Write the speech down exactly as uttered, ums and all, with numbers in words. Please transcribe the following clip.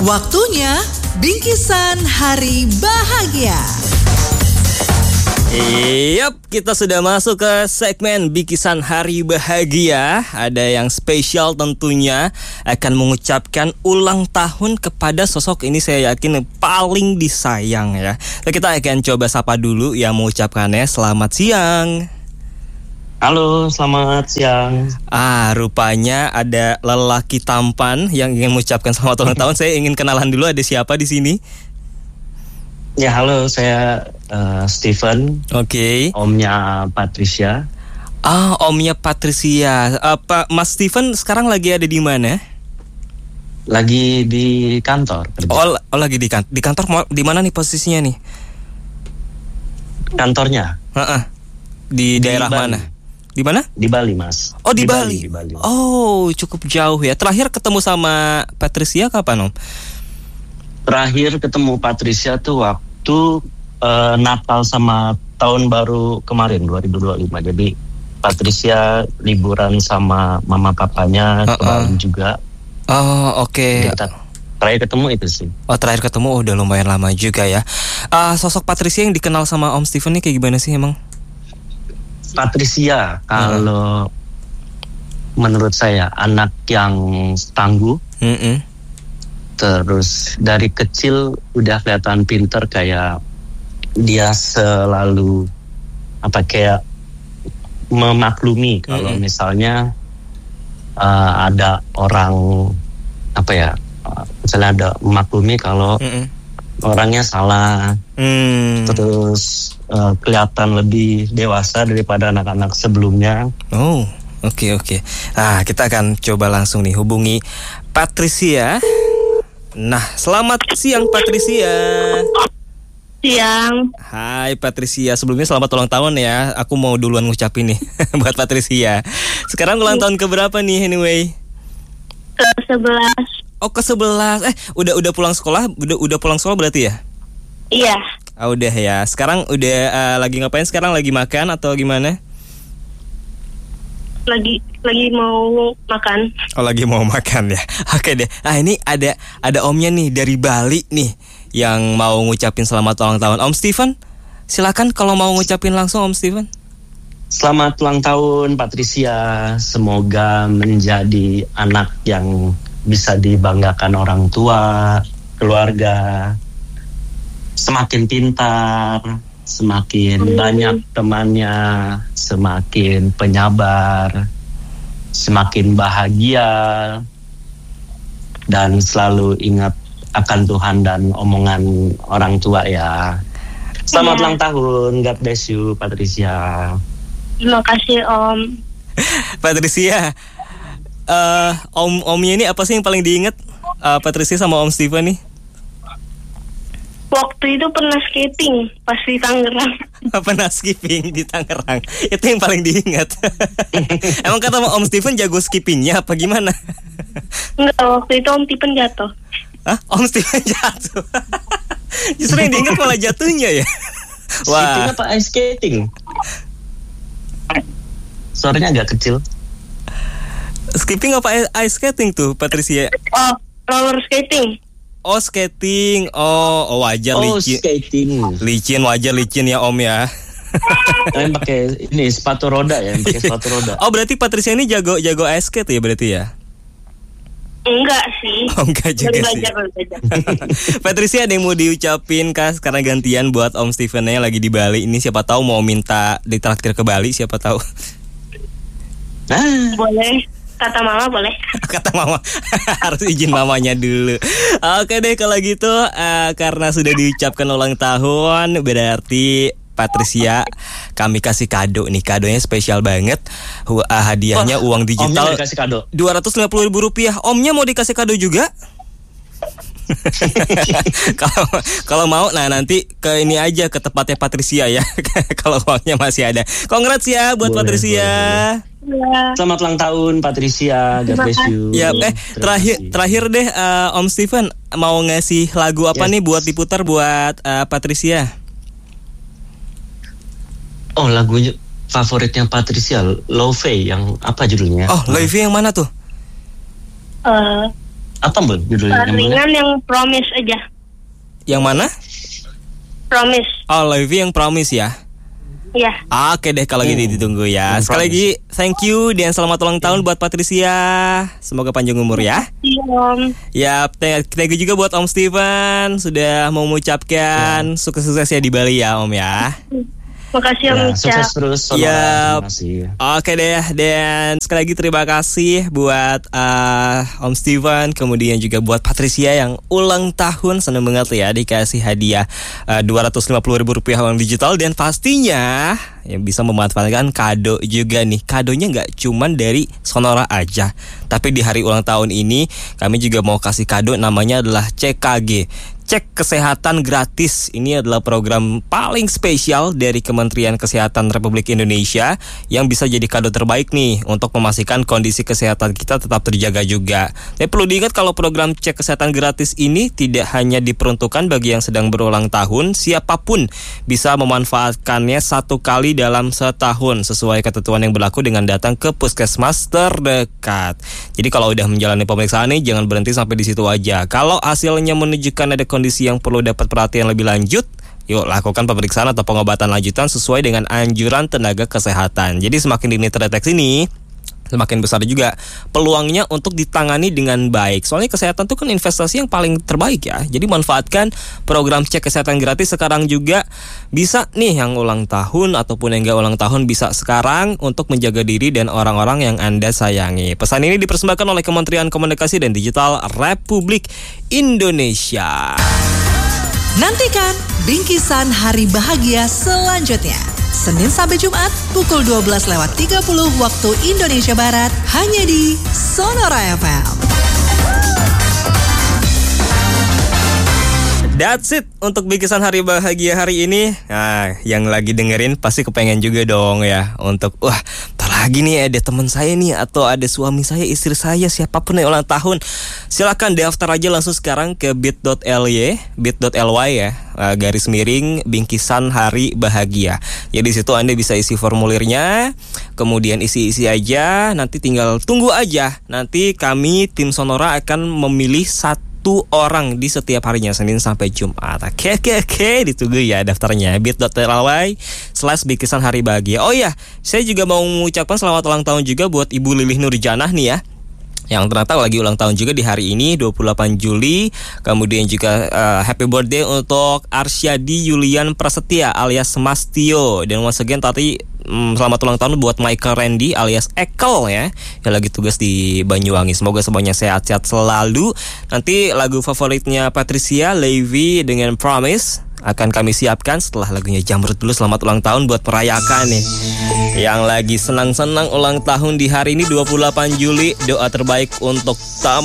Waktunya Bingkisan Hari Bahagia. Yap, kita sudah masuk ke segmen Bingkisan Hari Bahagia. Ada yang spesial tentunya, akan mengucapkan ulang tahun kepada sosok ini saya yakin paling disayang ya. Kita akan coba sapa dulu yang mengucapkannya. Selamat siang. Halo, selamat siang. Ah, rupanya ada lelaki tampan yang ingin mengucapkan selamat ulang tahun. Saya ingin kenalan dulu, ada siapa di sini? Ya, halo, saya uh, Steven. Oke. Okay. Omnya Patricia. Ah, omnya Patricia. Apa Mas Steven sekarang lagi ada di mana? Lagi di kantor. Kerja. Oh, oh lagi di kantor. Di kantor di mana nih posisinya nih? Kantornya? Uh-uh. Di, di daerah Bali. Mana? Di mana? Di Bali, Mas. Oh, di, di Bali. Bali. Di Bali. Oh, cukup jauh ya. Terakhir ketemu sama Patricia kapan, Om? Terakhir ketemu Patricia tuh waktu uh, Natal sama tahun baru kemarin dua ribu dua puluh lima. Jadi Patricia liburan sama mama papanya uh-uh. ke Bali juga. Oh, oke. Okay. Terakhir ketemu itu sih. Oh, terakhir ketemu udah lumayan lama juga ya. Uh, sosok Patricia yang dikenal sama Om Steven nih kayak gimana sih emang? Patricia kalau uh-uh. menurut saya anak yang tangguh. Mm-mm. Terus dari kecil udah kelihatan pinter, kayak dia selalu apa kayak memaklumi kalau mm-hmm. misalnya uh, ada orang apa ya uh, misalnya ada memaklumi kalau mm-hmm. orangnya salah, mm. terus uh, kelihatan lebih dewasa daripada anak-anak sebelumnya. Oh, oke okay, oke. Okay. Nah, kita akan coba langsung nih hubungi Patricia. Nah, selamat siang Patricia. Siang. Hai Patricia, sebelumnya selamat ulang tahun ya. Aku mau duluan ngucapin nih buat Patricia. Sekarang ulang tahun keberapa nih anyway? Ke sebelas. Oh, ke sebelas. Eh, udah udah pulang sekolah? Udah udah pulang sekolah berarti ya? Iya. Ah, udah ya. Sekarang udah uh, lagi ngapain sekarang? Lagi makan atau gimana? Lagi lagi mau makan. Oh, lagi mau makan ya. Oke deh. Ah, ini ada ada omnya nih dari Bali nih yang mau ngucapin selamat ulang tahun. Om Steven, silakan kalau mau ngucapin langsung Om Steven. Selamat ulang tahun Patricia. Semoga menjadi anak yang bisa dibanggakan orang tua, keluarga. Semakin pintar, semakin hmm. banyak temannya, semakin penyabar, semakin bahagia, dan selalu ingat akan Tuhan dan omongan orang tua ya. Selamat ya. Ulang tahun, God bless you Patricia. Terima kasih Om. Patricia, uh, om omnya ini apa sih yang paling diingat uh, Patricia sama Om Steven nih? Waktu itu pernah skating pas di Tangerang. Pernah skipping di Tangerang. Itu yang paling diingat. Emang kata Om Steven jago skippingnya apa gimana? Enggak, waktu itu Om Steven jatuh. Hah? Om Steven jatuh? Justru yang diingat malah jatuhnya ya. Wah. Skipping apa ice skating? Suaranya agak kecil. Skipping apa ice skating tuh Patricia? Oh, roller skating. Oh, skating. Oh, oh wajar oh, licin. skating. Licin, wajar licin ya Om ya. Kalian pakai ini sepatu roda ya, pakai sepatu roda. Oh, berarti Patricia ini jago jago ice skate ya berarti ya? Enggak sih. Oh, enggak juga sih. Patricia, ada yang mau diucapin Kas karena gantian buat Om Steven yang lagi di Bali ini, siapa tahu mau minta ditraktir ke Bali, siapa tahu. Nah. Boleh. Kata mama boleh. Kata mama harus izin mamanya dulu. Oke deh kalau gitu, uh, karena sudah diucapkan ulang tahun, berarti Patricia kami kasih kado nih. Kadonya spesial banget. uh, Hadiahnya oh, uang digital dikasih kado dua ratus lima puluh ribu rupiah. Omnya mau dikasih kado juga? Kalau kalau mau, nah nanti ke ini aja, ke tempatnya Patricia ya. Kalau uangnya masih ada. Congrats ya buat boleh, Patricia. Boleh, boleh. Selamat ulang tahun Patricia, God bless you. Ya, eh terakhir terakhir deh uh, Om Steven mau ngasih lagu apa yes. nih buat diputar buat uh, Patricia? Oh, lagunya favoritnya Patricia, Love yang apa judulnya? Oh, Love yang mana tuh? Uh, Apa Mbak judulnya? Uh, ringan yang Promise aja. Yang mana? Promise. Oh, Levi yang Promise ya. Ya. Oke deh kalau gitu Hmm. ditunggu ya. Hmm, Sekali lagi thank you dan selamat ulang tahun buat Patricia. Semoga panjang umur ya. Iya, Om. Ya, thank you juga buat Om Steven sudah mau mengucapkan sukses-sukses ya di Bali ya Om ya. Makasih Om Ya, Ica. sukses terus Sonora. Yap. Terima kasih. Oke deh, dan sekali lagi terima kasih buat uh, Om Steven, kemudian juga buat Patricia yang ulang tahun. Seneng banget ya dikasih hadiah uh, dua ratus lima puluh ribu rupiah uang digital, dan pastinya yang bisa memanfaatkan kado juga nih. Kadonya nggak cuman dari Sonora aja, tapi di hari ulang tahun ini kami juga mau kasih kado, namanya adalah C K G. Cek kesehatan gratis. Ini adalah program paling spesial dari Kementerian Kesehatan Republik Indonesia yang bisa jadi kado terbaik nih untuk memastikan kondisi kesehatan kita tetap terjaga juga. Tapi perlu diingat kalau program cek kesehatan gratis ini tidak hanya diperuntukkan bagi yang sedang berulang tahun, siapapun bisa memanfaatkannya satu kali dalam setahun sesuai ketentuan yang berlaku dengan datang ke puskesmas terdekat. Jadi kalau udah menjalani pemeriksaan nih, jangan berhenti sampai di situ aja. Kalau hasilnya menunjukkan ada kondisi yang perlu dapat perhatian lebih lanjut, yuk lakukan pemeriksaan atau pengobatan lanjutan sesuai dengan anjuran tenaga kesehatan. Jadi semakin dini terdeteksi nih, semakin besar juga peluangnya untuk ditangani dengan baik. Soalnya kesehatan itu kan investasi yang paling terbaik ya. Jadi manfaatkan program cek kesehatan gratis sekarang juga. Bisa nih yang ulang tahun ataupun yang gak ulang tahun bisa sekarang untuk menjaga diri dan orang-orang yang Anda sayangi. Pesan ini dipersembahkan oleh Kementerian Komunikasi dan Digital Republik Indonesia. Nantikan bingkisan hari bahagia selanjutnya. Senin sampai Jumat pukul dua belas lewat tiga puluh waktu Indonesia Barat hanya di Sonora F M. That's it untuk bingkisan hari bahagia hari ini. Nah, yang lagi dengerin pasti kepengen juga dong ya untuk wah, ntar lagi nih ada teman saya nih atau ada suami saya, istri saya, siapapun yang ulang tahun. Silakan daftar aja langsung sekarang ke bit.ly, bit.ly ya, uh, garis miring bingkisan hari bahagia. Ya di situ Anda bisa isi formulirnya, kemudian isi-isi aja, nanti tinggal tunggu aja. Nanti kami tim Sonora akan memilih satu Satu orang di setiap harinya Senin sampai Jumat. Oke oke oke, ditunggu ya daftarnya bit.ly slash bingkisan hari bahagia. Oh ya, saya juga mau mengucapkan selamat ulang tahun juga buat Ibu Lilih Nurjanah nih ya, yang ternyata lagi ulang tahun juga di hari ini dua puluh delapan Juli. Kemudian juga uh, happy birthday untuk Arsyadi Yulian Prasetya alias Mas Tio. Dan once again tadi mm, selamat ulang tahun buat Michael Randy alias Ekel ya, yang lagi tugas di Banyuwangi. Semoga semuanya sehat-sehat selalu. Nanti lagu favoritnya Patricia, Levi dengan Promise akan kami siapkan setelah lagunya Jamrut dulu. Selamat ulang tahun buat merayakan nih yang lagi senang-senang ulang tahun di hari ini dua puluh delapan Juli. Doa terbaik untuk tamu